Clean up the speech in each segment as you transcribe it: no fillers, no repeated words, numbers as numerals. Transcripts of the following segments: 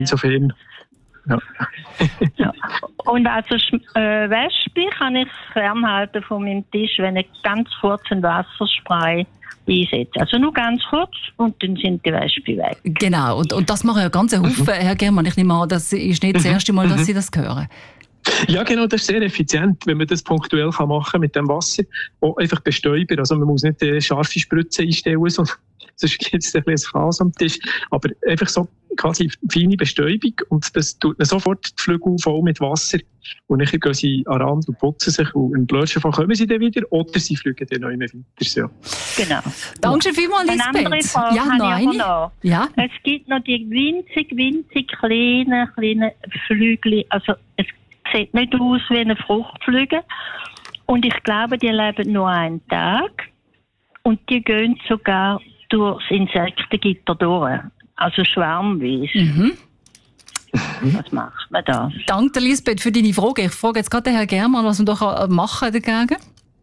Insofern, ja. Ja. Und also Wespe kann ich fernhalten von meinem Tisch, wenn ich ganz kurz ein Wasserspray einsetze. Also nur ganz kurz und dann sind die Wespen weg. Genau, und das machen ja ganz Haufen, Herr Germann. Ich nehme an, das ist nicht das erste Mal, dass Sie das hören. Ja, genau, das ist sehr effizient, wenn man das punktuell machen kann mit dem Wasser. Auch einfach bestäuben. Also man muss nicht scharfe Spritzen einstellen, sonst gibt es ein bisschen Chaos am Tisch. Aber einfach so quasi feine Bestäubung und das tut dann sofort die Flügel voll mit Wasser. Und dann gehen sie an den Rand und putzen sich und im blödsten Fall kommen sie dann wieder oder sie fliegen dann noch immer weiter. So. Genau. Danke vielmals, Lisbeth. Eine andere Frage habe ich noch. Ja? Es gibt noch die winzig kleinen Flügel. Also es sieht nicht aus wie eine Fruchtflüge. Und ich glaube, die leben nur einen Tag. Und die gehen sogar durchs Insektengitter durch. Also schwarmweise. Was macht man da? Danke, Lisbeth, für deine Frage. Ich frage jetzt gerade den Herrn Germann, was man da machen dagegen.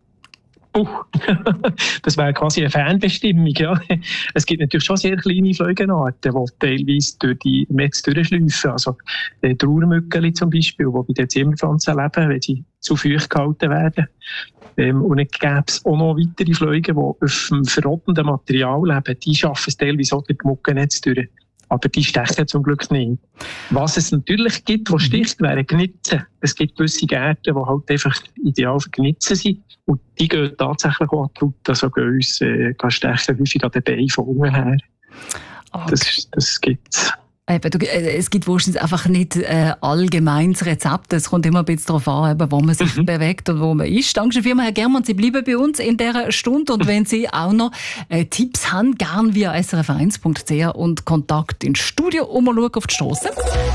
Das wäre quasi eine Fernbestimmung. Ja. Es gibt natürlich schon sehr kleine Fliegenarten, die teilweise durch die Netze durchschleifen. Also Trauermückeli zum Beispiel, die bei den Zimmerpflanzen leben, wenn sie zu feucht gehalten werden. Und dann gäbe es auch noch weitere Fliegen, die auf dem verrottenden Material leben. Die schaffen es teilweise auch durch die Muckennetze durch. Aber die stechen zum Glück nicht. Was es natürlich gibt, was sticht, wären Gnitzen. Es gibt gewisse Gärten, die halt einfach ideal für Gnitzen sind. Und die gehen tatsächlich auch an die Haut. Also gehen uns stechen häufig an den Beinen von unten her. Okay. Das gibt's. Es gibt wahrscheinlich einfach nicht allgemeines Rezept. Es kommt immer ein bisschen darauf an, wo man sich bewegt und wo man ist. Danke vielmals, Herr Germann. Sie bleiben bei uns in dieser Stunde. Und wenn Sie auch noch Tipps haben, gerne via srf1.ch und Kontakt ins Studio umschauen auf die Strasse.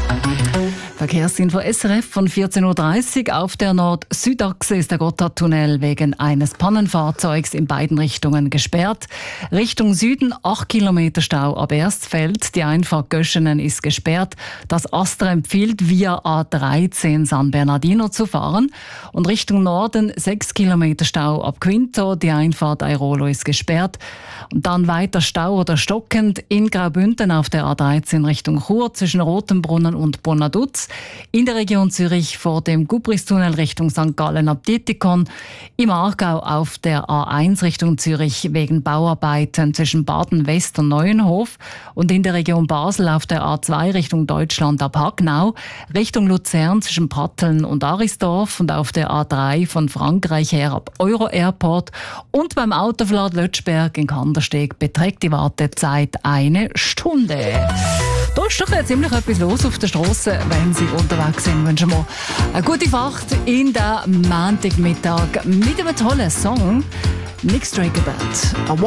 Verkehrsinfo SRF von 14.30 Uhr. Auf der Nord-Süd-Achse ist der Gotthardtunnel wegen eines Pannenfahrzeugs in beiden Richtungen gesperrt. Richtung Süden 8 Kilometer Stau ab Erstfeld. Die Einfahrt Göschenen ist gesperrt. Das Astra empfiehlt, via A13 San Bernardino zu fahren. Und Richtung Norden 6 Kilometer Stau ab Quinto. Die Einfahrt Airolo ist gesperrt. Und dann weiter Stau oder stockend in Graubünden auf der A13 Richtung Chur zwischen Rotenbrunnen und Bonaduz. In der Region Zürich vor dem Gubristunnel Richtung St. Gallen ab Dietikon. Im Aargau auf der A1 Richtung Zürich wegen Bauarbeiten zwischen Baden-West und Neuenhof. Und in der Region Basel auf der A2 Richtung Deutschland ab Hagnau. Richtung Luzern zwischen Pratteln und Arisdorf. Und auf der A3 von Frankreich her ab Euro Airport. Und beim Autoverlad Lötschberg in Kandersteg beträgt die Wartezeit 1 Stunde. Da ist doch ziemlich etwas los auf der Straße, wenn Sie unterwegs sind. Wünschen wir eine gute Fahrt in den Montagmittag mit einem tollen Song. Nick Straker Band.